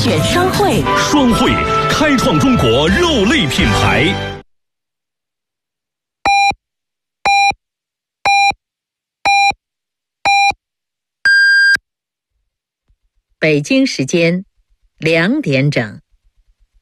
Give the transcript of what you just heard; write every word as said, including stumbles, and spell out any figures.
选商会， 双汇开创中国肉类品牌。 北京时间两点整。